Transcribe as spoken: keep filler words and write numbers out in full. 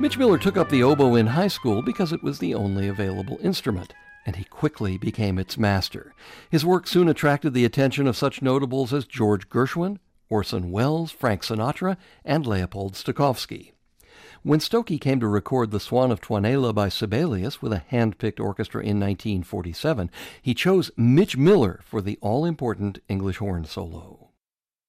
Mitch Miller took up the oboe in high school because it was the only available instrument, and he quickly became its master. His work soon attracted the attention of such notables as George Gershwin, Orson Welles, Frank Sinatra, and Leopold Stokowski. When Stokey came to record The Swan of Tuonela by Sibelius with a hand-picked orchestra in nineteen forty-seven, he chose Mitch Miller for the all-important English horn solo.